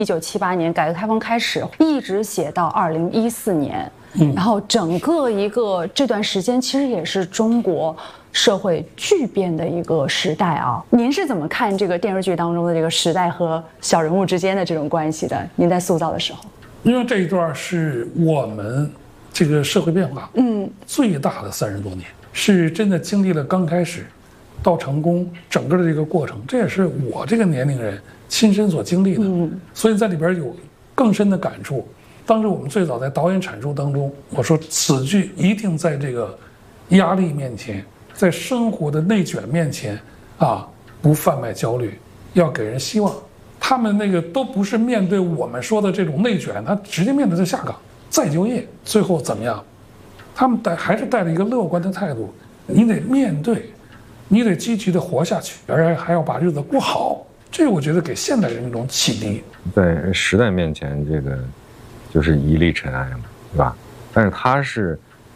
1978年改革开放开始，一直写到2014年，然后整个这段时间其实也是中国社会巨变的一个时代啊。您是怎么看这个电视剧当中的这个时代和小人物之间的这种关系的？您在塑造的时候， 因为这一段是我们这个社会变化最大的30多年，是真的经历了刚开始到成功整个的这个过程，这也是我这个年龄人亲身所经历的，所以在里边有更深的感触。当时我们最早在导演阐述当中，我说此剧一定在这个压力面前，在生活的内卷面前不贩卖焦虑，要给人希望。他们那个都不是面对我们说的这种内卷，他直接面对着下岗再就业，最后怎么样？他们还是带着一个乐观的态度，你得面对，你得积极的活下去，而且还要把日子过好。这我觉得给现代人一种启迪。 在时代面前，这个就是一粒尘埃嘛，对吧？但是他是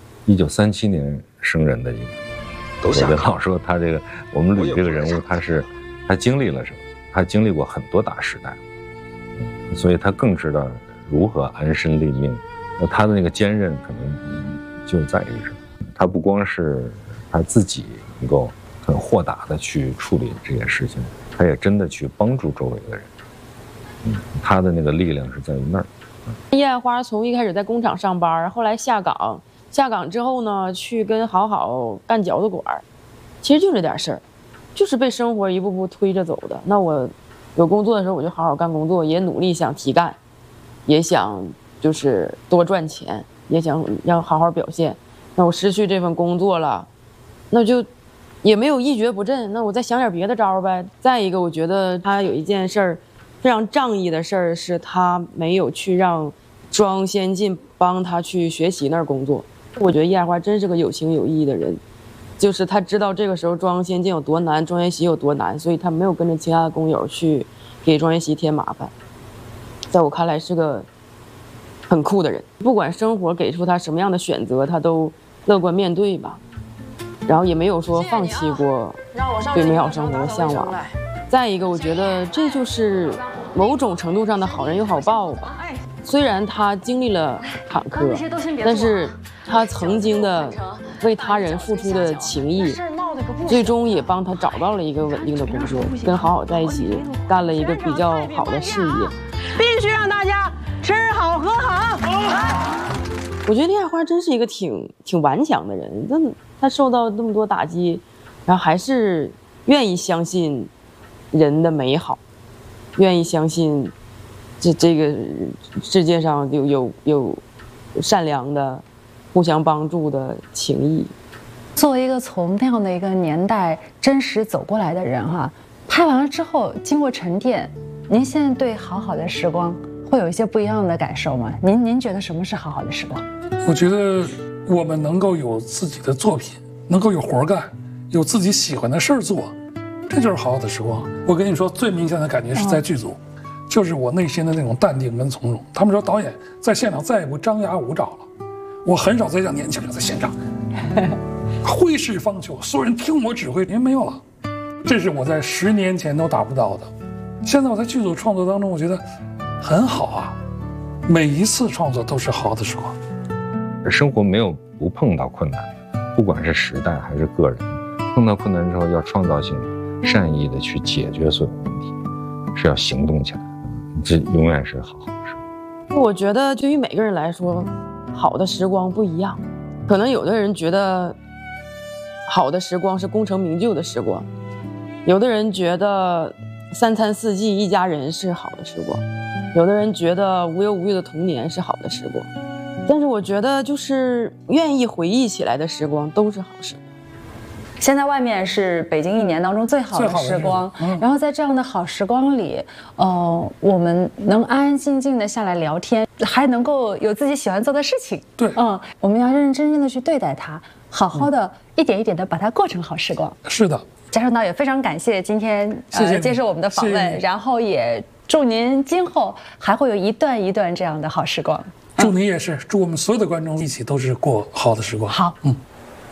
1937年生人的一个，我就老说他这个我们吕这个人物，他经历了什么？他经历过很多大时代，所以他更知道如何安身立命。那他的那个坚韧可能就在于什么？他不光是他自己能够很豁达的去处理这件事情，他也真的去帮助周围的人。他的那个力量是在于那儿。 叶爱花从一开始在工厂上班，后来下岗之后呢，去跟好好干饺子馆，其实就这点事儿，就是被生活一步步推着走的。那我有工作的时候，我就好好干工作，也努力想提干，也想就是多赚钱，也想要好好表现。那我失去这份工作了，那就也没有一蹶不振，那我再想点别的招呗。再一个，我觉得他有一件事儿非常仗义的事儿，是他没有去让庄先进帮他去学习那儿工作。我觉得叶爱花真是个有情有义的人，就是他知道这个时候庄先进有多难，庄元熙有多难，所以他没有跟着其他的工友去给庄元熙添麻烦。在我看来是个很酷的人，不管生活给出他什么样的选择，他都乐观面对吧，然后也没有说放弃过对美好生活的向往。再一个，我觉得这就是某种程度上的好人有好报吧。虽然他经历了坎坷，但是他曾经的为他人付出的情谊，最终也帮他找到了一个稳定的工作，跟好好在一起干了一个比较好的事业。 必须让大家吃好喝好。 我觉得叶爱花真是一个挺顽强的人，他受到那么多打击，然后还是愿意相信人的美好，愿意相信这个世界上有善良的、互相帮助的情谊。 作为一个从那样的一个年代真实走过来的人拍完了之后经过沉淀，您现在对好好的时光会有一些不一样的感受吗？您觉得什么是好好的时光？ 我觉得我们能够有自己的作品，能够有活干，有自己喜欢的事儿做，这就是好好的时光。我跟你说，最明显的感觉是在剧组，就是我内心的那种淡定跟从容。他们说导演在现场再也不张牙舞爪了，我很少再让年轻人在现场挥斥方遒，所有人听我指挥，因为没有了，这是我在10年前都达不到的。现在我在剧组创作当中，我觉得很好啊，每一次创作都是好的时光。 生活没有不碰到困难，不管是时代还是个人，碰到困难之后要创造性善意的去解决所有问题，是要行动起来的，这永远是好的时光。 我觉得对于每个人来说，好的时光不一样，可能有的人觉得好的时光是功成名就的时光，有的人觉得3餐4季一家人是好的时光，有的人觉得无忧无虑的童年是好的时光。但是我觉得就是愿意回忆起来的时光都是好时光。 现在外面是北京1年当中最好的时光，然后在这样的好时光里，我们能安安静静的下来聊天，还能够有自己喜欢做的事情。 对， 我们要认认真真的去对待它，好好的一点一点的把它过成好时光。 是的， 嘉诚导演非常感谢今天接受我们的访问，然后也祝您今后还会有一段一段这样的好时光。 祝你也是，祝我们所有的观众一起都是过好的时光。 好，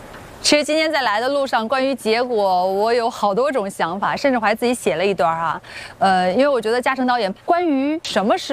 其实今天在来的路上，关于结果，我有好多种想法，甚至我还自己写了一段因为我觉得嘉诚导演关于什么是